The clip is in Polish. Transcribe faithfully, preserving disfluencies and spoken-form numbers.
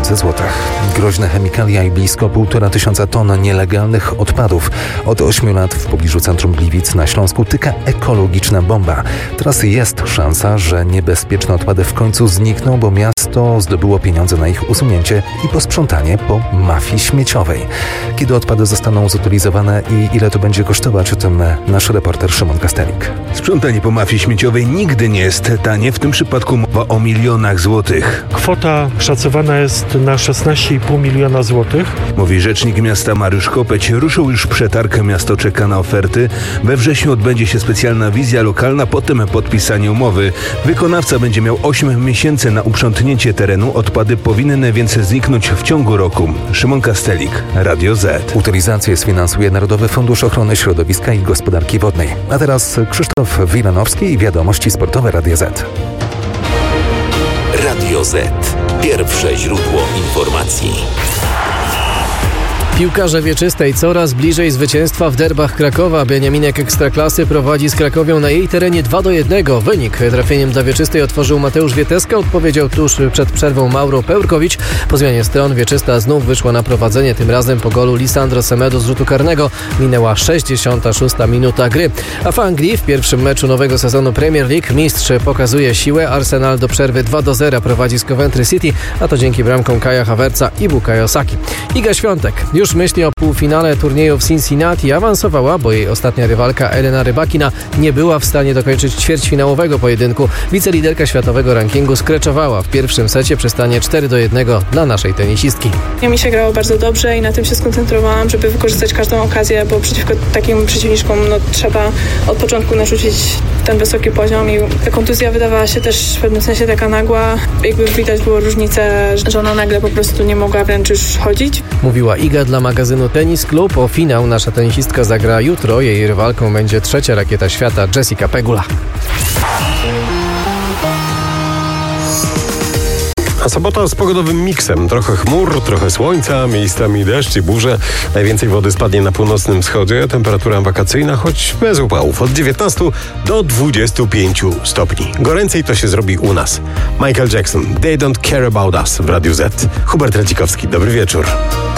tysięcy złotych. Groźne chemikalia i blisko półtora tysiąca ton nielegalnych odpadów. Od ośmiu lat w pobliżu centrum Gliwic na Śląsku tyka ekologiczna bomba. Teraz jest szansa, że niebezpieczne odpady w końcu znikną, bo miasto zdobyło pieniądze na ich usunięcie i posprzątanie po mafii śmieciowej. Kiedy odpady zostaną zutylizowane i ile to będzie kosztować, o tym nasz reporter Szymon Kastelik. Sprzątanie po mafii śmieciowej nigdy nie jest tanie. W tym przypadku mowa o milionach złotych. Kwota szacowana jest na szesnaście i pół miliona złotych. Mówi rzecznik miasta Mariusz Kopeć. Ruszył już przetarg, miasto czeka na oferty. We wrześniu odbędzie się specjalna wizja lokalna, potem podpisanie umowy. Wykonawca będzie miał osiem miesięcy na uprzątnięcie terenu. Odpady powinny więc zniknąć w ciągu roku. Szymon Kastelik, Radio Z. Utylizację sfinansuje Narodowy Fundusz Ochrony Środowiska i Gospodarki Wodnej. A teraz Krzysztof Wilanowski i wiadomości sportowe Radia Z. Radio Z. Pierwsze źródło informacji. Piłkarze wieczystej coraz bliżej zwycięstwa w derbach Krakowa. Beniaminek Ekstraklasy prowadzi z Krakowią na jej terenie dwa do jednego. Wynik trafieniem dla wieczystej otworzył Mateusz Wieteska, odpowiedział tuż przed przerwą Mauro Pełrkowicz. Po zmianie stron wieczysta znów wyszła na prowadzenie, tym razem po golu Lisandro Semedo z rzutu karnego. Minęła sześćdziesiąta szósta minuta gry. A w Anglii w pierwszym meczu nowego sezonu Premier League mistrz pokazuje siłę. Arsenal do przerwy dwa do zera prowadzi z Coventry City, a to dzięki bramkom Kaja Havertza i Bukayo Saki. Iga Świątek już myśli o półfinale turnieju w Cincinnati. Awansowała, bo jej ostatnia rywalka Elena Rybakina nie była w stanie dokończyć ćwierćfinałowego pojedynku. Wiceliderka światowego rankingu skreczowała w pierwszym secie przy stanie cztery do jednego dla naszej tenisistki. Mi się grało bardzo dobrze i na tym się skoncentrowałam, żeby wykorzystać każdą okazję, bo przeciwko takim przeciwniczkom no, trzeba od początku narzucić ten wysoki poziom i ta kontuzja wydawała się też w pewnym sensie taka nagła. Jakby widać było różnicę, że ona nagle po prostu nie mogła wręcz już chodzić. Mówiła Iga dla magazynu Tenis Club. O finał nasza tenisistka zagra jutro. Jej rywalką będzie trzecia rakieta świata Jessica Pegula. A sobota z pogodowym miksem. Trochę chmur, trochę słońca, miejscami deszcz i burze. Najwięcej wody spadnie na północnym wschodzie. Temperatura wakacyjna, choć bez upałów. Od dziewiętnastu do dwudziestu pięciu stopni. Goręcej to się zrobi u nas. Michael Jackson, They Don't Care About Us w Radiu Z. Hubert Radzikowski, dobry wieczór.